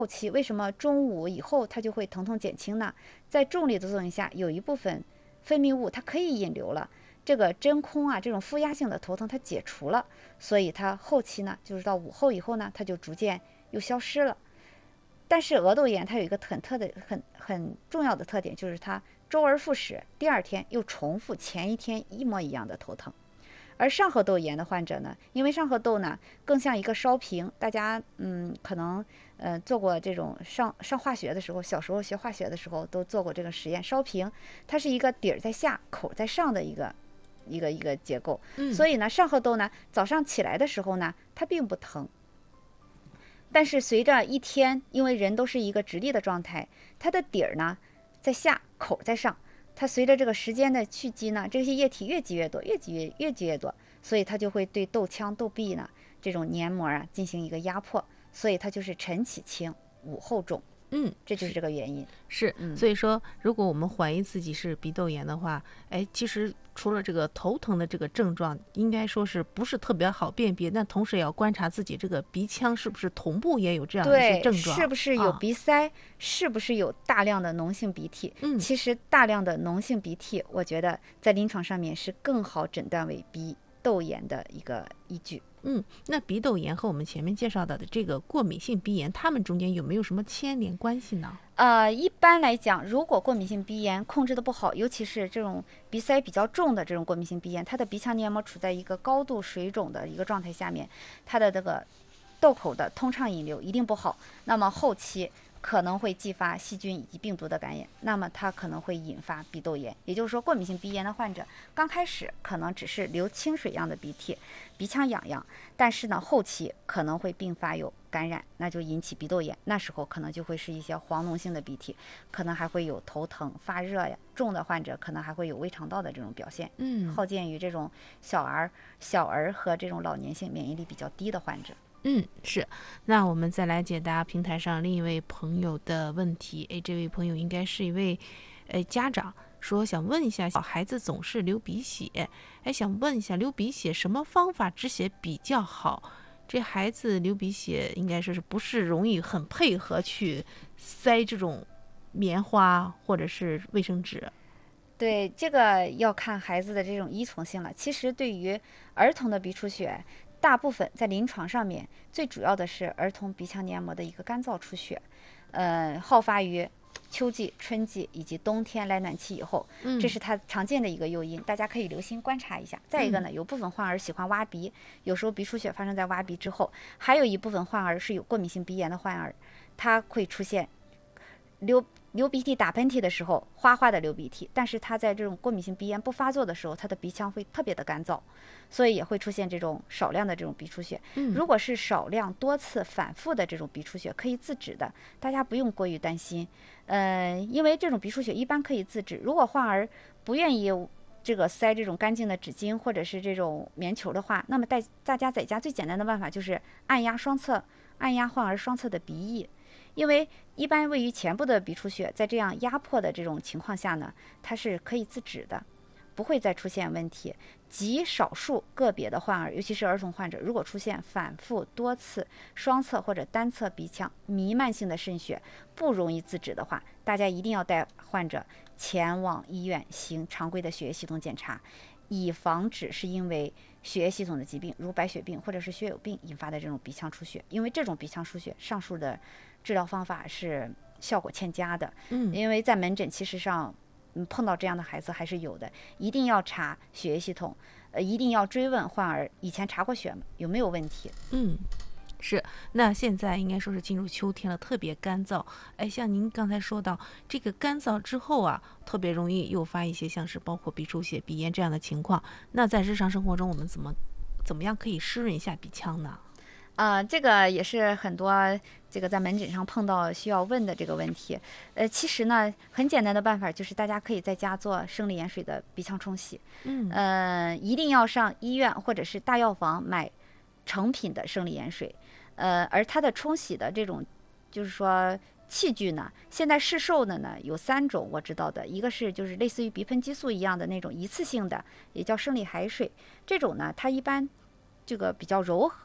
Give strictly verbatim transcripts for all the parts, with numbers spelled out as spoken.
后期为什么中午以后它就会疼痛减轻呢？在重力的作用下，有一部分分泌物它可以引流了，这个真空啊，这种负压性的头疼它解除了，所以它后期呢，就是到午后以后呢，它就逐渐又消失了。但是额窦炎它有一个很特的、很很重要的特点，就是它周而复始，第二天又重复前一天一模一样的头疼。而上颌窦炎的患者呢，因为上颌窦呢更像一个烧瓶，大家嗯可能呃做过这种上上化学的时候，小时候学化学的时候都做过这个实验。烧瓶它是一个底儿在下，口在上的一个一个一个结构， 嗯， 所以呢上颌窦呢早上起来的时候呢它并不疼，但是随着一天，因为人都是一个直立的状态，它的底儿呢在下，口在上。它随着这个时间的蓄积呢，这些液体越积越多，越积越越积越多，所以它就会对窦腔、窦壁呢这种黏膜啊进行一个压迫，所以它就是晨起轻，午后重， 嗯， 这就是这个原因。 是， 嗯， 所以说，如果我们怀疑自己是鼻窦炎的话，哎，其实除了这个头疼的这个症状，应该说是不是特别好辨别，那同时也要观察自己这个鼻腔是不是同步也有这样的一些对， 症状， 是不是有啊鼻塞？是不是有大量的脓性鼻涕？ 嗯其实大量的脓性鼻涕，我觉得在临床上面是更好诊断为鼻窦炎的一个依据。 嗯，那鼻窦炎和我们前面介绍到的这个过敏性鼻炎，它们中间有没有什么牵连关系呢？ 呃，一般来讲，如果过敏性鼻炎控制的不好，尤其是这种鼻塞比较重的这种过敏性鼻炎，它的鼻腔黏膜处在一个高度水肿的一个状态下面，它的这个窦口的通畅引流一定不好，那么后期可能会继发细菌以及病毒的感染，那么它可能会引发鼻窦炎。也就是说，过敏性鼻炎的患者刚开始可能只是流清水样的鼻涕，鼻腔痒痒，但是呢，后期可能会并发有感染，那就引起鼻窦炎。那时候可能就会是一些黄脓性的鼻涕，可能还会有头疼、发热呀。重的患者可能还会有胃肠道的这种表现。 嗯， 好见于这种小儿、小儿和这种老年性免疫力比较低的患者。 嗯，是。那我们再来解答平台上另一位朋友的问题。哎，这位朋友应该是一位呃家长，说想问一下，小孩子总是流鼻血，哎，想问一下流鼻血什么方法止血比较好？这孩子流鼻血应该说是不是容易很配合去塞这种棉花或者是卫生纸？ 对，这个要看孩子的这种依从性了。其实对于儿童的鼻出血，大部分在临床上面最主要的是儿童鼻腔黏膜的一个干燥出血，呃，好发于秋季、春季以及冬天来暖气以后， 嗯， 这是它常见的一个诱因，大家可以留心观察一下。再一个呢，有部分患儿喜欢挖鼻，有时候鼻出血发生在挖鼻之后，还有一部分患儿是有过敏性鼻炎的患儿，他会出现流流鼻涕、打喷嚏的时候哗哗的流鼻涕，但是他在这种过敏性鼻炎不发作的时候，他的鼻腔会特别的干燥，所以也会出现这种少量的这种鼻出血。 嗯如果是少量多次反复的这种鼻出血，可以自止的，大家不用过于担心。呃，因为这种鼻出血一般可以自止。如果患儿不愿意这个塞这种干净的纸巾或者是这种棉球的话，那么大大家在家最简单的办法就是按压双侧，按压患儿双侧的鼻翼。因为一般位于前部的鼻出血，在这样压迫的这种情况下呢，它是可以自止的，不会再出现问题。极少数个别的患儿，尤其是儿童患者，如果出现反复多次双侧或者单侧鼻腔弥漫性的渗血，不容易自止的话，大家一定要带患者前往医院行常规的血液系统检查，以防止是因为血液系统的疾病，如白血病或者是血友病引发的这种鼻腔出血。因为这种鼻腔出血，上述的治疗方法是效果欠佳的。 嗯， 因为在门诊其实上，嗯，碰到这样的孩子还是有的，一定要查血液系统，呃，一定要追问患儿以前查过血吗？有没有问题？ 嗯，是。那现在应该说是进入秋天了，特别干燥。哎，像您刚才说到，这个干燥之后啊，特别容易诱发一些像是包括鼻出血、鼻炎这样的情况。那在日常生活中，我们怎么怎么样可以湿润一下鼻腔呢？ 啊、呃，这个也是很多这个在门诊上碰到需要问的这个问题。呃，其实呢，很简单的办法就是大家可以在家做生理盐水的鼻腔冲洗。 嗯， 呃，一定要上医院或者是大药房买成品的生理盐水。呃，而它的冲洗的这种，就是说器具呢，现在市售的呢有三种我知道的，一个是就是类似于鼻喷激素一样的那种一次性的，也叫生理海水，这种呢它一般这个比较柔和，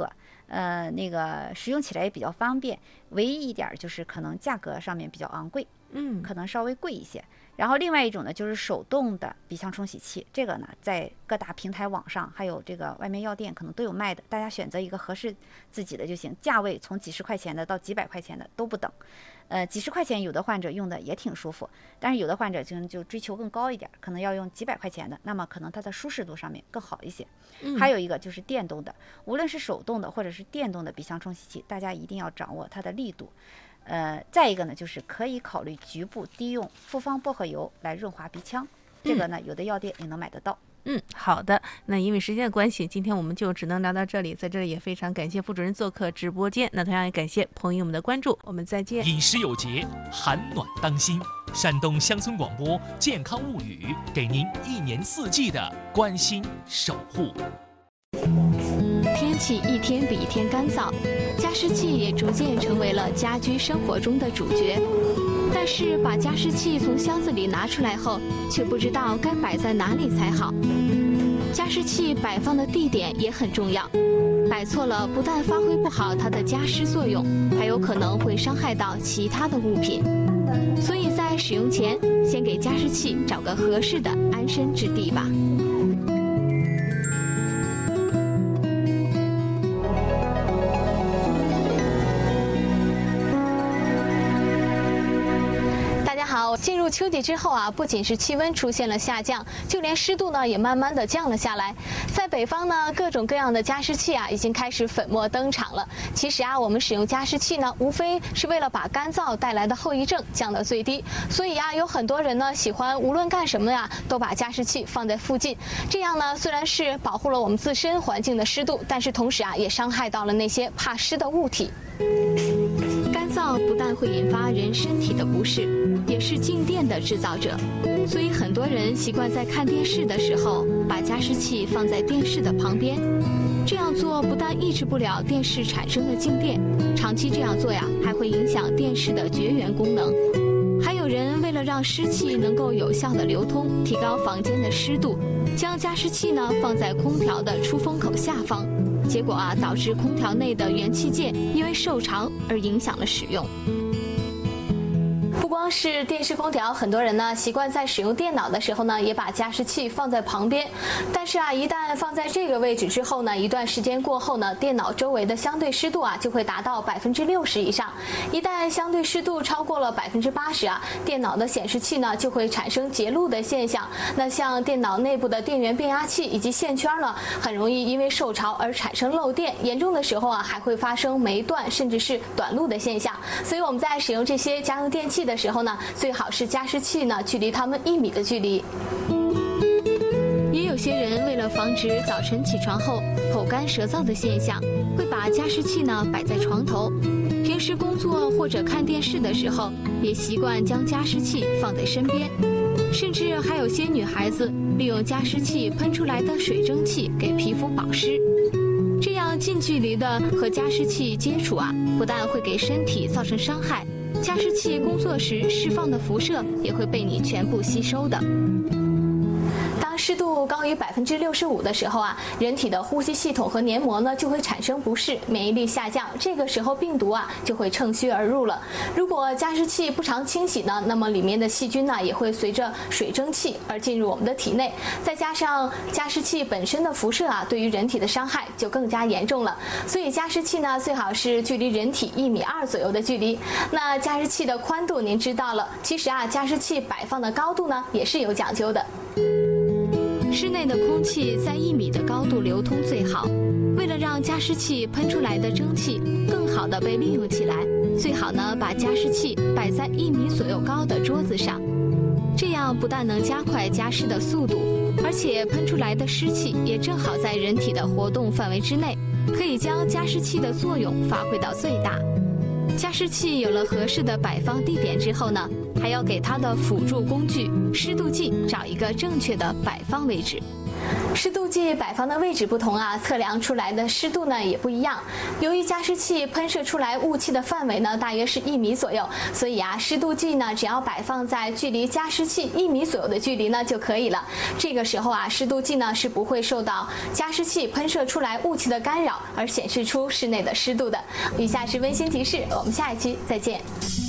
呃，那个使用起来也比较方便。唯一一点就是可能价格上面比较昂贵， 嗯， 可能稍微贵一些。然后另外一种呢，就是手动的鼻腔冲洗器，这个呢在各大平台网上还有这个外面药店可能都有卖的，大家选择一个合适自己的就行，价位从几十块钱的到几百块钱的都不等。呃，几十块钱有的患者用的也挺舒服，但是有的患者就就追求更高一点，可能要用几百块钱的，那么可能它的舒适度上面更好一些。 嗯、 还有一个就是电动的，无论是手动的或者是电动的鼻腔冲洗器，大家一定要掌握它的力度。呃，再一个呢，就是可以考虑局部滴用复方薄荷油来润滑鼻腔，这个呢，有的药店也能买得到。 嗯，好的。那因为时间的关系，今天我们就只能聊到这里。在这里也非常感谢副主任做客直播间，那同样也感谢朋友们的关注，我们再见。 饮食有节，寒暖当心。山东乡村广播健康物语，给您一年四季的关心守护。 天气一天比一天干燥，加湿器也逐渐成为了家居生活中的主角。但是把加湿器从箱子里拿出来后，却不知道该摆在哪里才好。加湿器摆放的地点也很重要，摆错了不但发挥不好它的加湿作用，还有可能会伤害到其他的物品。所以在使用前，先给加湿器找个合适的安身之地吧。进入秋季之后啊，不仅是气温出现了下降，就连湿度呢也慢慢的降了下来。在北方呢，各种各样的加湿器啊已经开始粉墨登场了。其实啊，我们使用加湿器呢，无非是为了把干燥带来的后遗症降到最低。所以啊，有很多人呢喜欢无论干什么呀，都把加湿器放在附近。这样呢，虽然是保护了我们自身环境的湿度，但是同时啊，也伤害到了那些怕湿的物体。干燥不但会引发人身体的不适，也是静电的制造者，所以很多人习惯在看电视的时候把加湿器放在电视的旁边。这样做不但抑制不了电视产生的静电，长期这样做呀，还会影响电视的绝缘功能。还有人为了让湿气能够有效的流通，提高房间的湿度，将加湿器呢放在空调的出风口下方。结果啊，导致空调内的元器件因为受潮而影响了使用。不光是电视空调，很多人呢习惯在使用电脑的时候呢，也把加湿器放在旁边。但是啊，一旦放在这个位置之后呢，一段时间过后呢，电脑周围的相对湿度啊就会达到百分之六十以上。一旦相对湿度超过了百分之八十啊，电脑的显示器呢就会产生结露的现象。那像电脑内部的电源变压器以及线圈呢，很容易因为受潮而产生漏电，严重的时候啊还会发生霉断甚至是短路的现象。所以我们在使用这些家用电器的时候呢，最好是加湿器呢距离它们一米的距离。也有些人为了防止早晨起床后口干舌燥的现象，会把加湿器呢摆在床头。平时工作或者看电视的时候，也习惯将加湿器放在身边。甚至还有些女孩子利用加湿器喷出来的水蒸气给皮肤保湿。这样近距离的和加湿器接触啊，不但会给身体造成伤害，加湿器工作时释放的辐射也会被你全部吸收的。当湿度高于百分之六十五的时候啊，人体的呼吸系统和黏膜呢就会产生不适，免疫力下降，这个时候病毒啊就会趁虚而入了。如果加湿器不常清洗呢，那么里面的细菌呢也会随着水蒸气而进入我们的体内，再加上加湿器本身的辐射啊，对于人体的伤害就更加严重了。所以加湿器呢最好是距离人体一米二左右的距离。那加湿器的宽度您知道了，其实啊加湿器摆放的高度呢也是有讲究的。室内的空气在一米的高度流通最好。为了让加湿器喷出来的蒸汽更好地被利用起来，最好呢把加湿器摆在一米左右高的桌子上。这样不但能加快加湿的速度，而且喷出来的湿气也正好在人体的活动范围之内，可以将加湿器的作用发挥到最大。加湿器有了合适的摆放地点之后呢，还要给它的辅助工具湿度计找一个正确的摆放位置。 湿度计摆放的位置不同啊，测量出来的湿度呢也不一样。由于加湿器喷射出来雾气的范围呢大约是一米左右，所以啊，湿度计呢只要摆放在距离加湿器一米左右的距离呢就可以了。这个时候啊，湿度计呢是不会受到加湿器喷射出来雾气的干扰，而显示出室内的湿度的。以下是温馨提示，我们下一期再见。